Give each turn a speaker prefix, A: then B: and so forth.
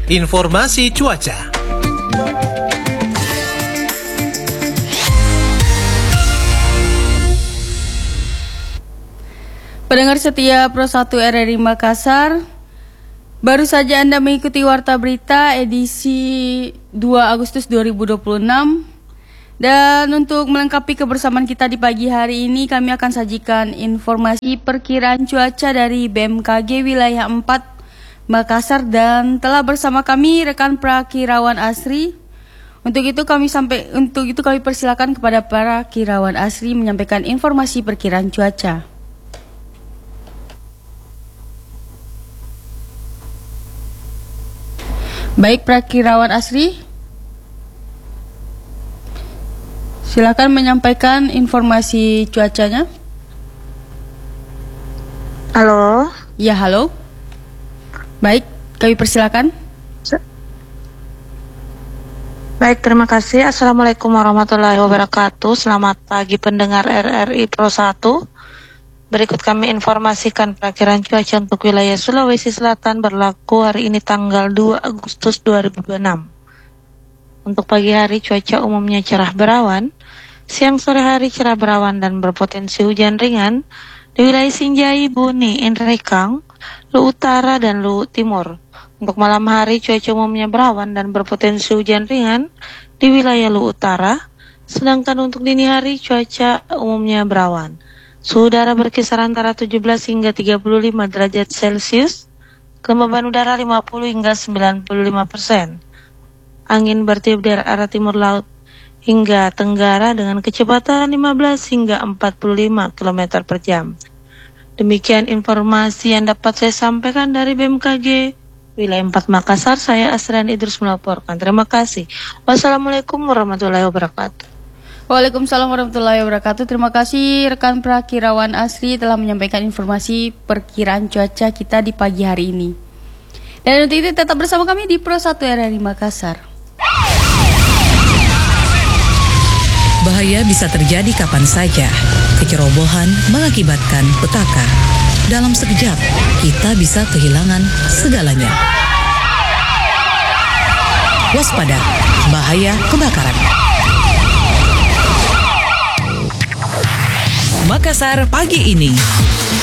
A: informasi cuaca.
B: Pendengar setia Pro 1 RRI Makassar, baru saja Anda mengikuti Warta Berita edisi 2 Agustus 2026. Dan untuk melengkapi kebersamaan kita di pagi hari ini, kami akan sajikan informasi perkiraan cuaca dari BMKG Wilayah 4 Makassar, dan telah bersama kami rekan Prakirawan Asri. Untuk itu kami persilakan kepada para Kirawan Asri menyampaikan informasi perkiraan cuaca. Baik, Prakirawan Asri, silakan menyampaikan informasi cuacanya.
C: Halo.
B: Ya, halo. Baik, kami persilakan.
C: Baik, terima kasih. Assalamualaikum warahmatullahi wabarakatuh. Selamat pagi pendengar RRI Pro 1. Berikut kami informasikan perakiraan cuaca untuk wilayah Sulawesi Selatan berlaku hari ini tanggal 2 Agustus 2026. Untuk pagi hari cuaca umumnya cerah berawan, siang sore hari cerah berawan dan berpotensi hujan ringan di wilayah Sinjai, Buni, Inrikang, Luwu Utara dan Luwu Timur. Untuk malam hari cuaca umumnya berawan dan berpotensi hujan ringan di wilayah Luwu Utara, sedangkan untuk dini hari cuaca umumnya berawan. Suhu udara berkisar antara 17 hingga 35 derajat Celcius, kelembaban udara 50 hingga 95%. Angin bertiup dari arah timur laut hingga tenggara dengan kecepatan 15 hingga 45 km per jam. Demikian informasi yang dapat saya sampaikan dari BMKG Wilayah 4 Makassar. Saya Asrian Idrus melaporkan. Terima kasih. Wassalamualaikum warahmatullahi wabarakatuh.
B: Waalaikumsalam warahmatullahi wabarakatuh. Terima kasih rekan Prakirawan Asri telah menyampaikan informasi perkiraan cuaca kita di pagi hari ini. Dan untuk itu tetap bersama kami di Pro 1 RRI Makassar.
D: Bahaya bisa terjadi kapan saja. Kecerobohan mengakibatkan petaka. Dalam sekejap, kita bisa kehilangan segalanya. Waspada, bahaya kebakaran. Makassar pagi ini.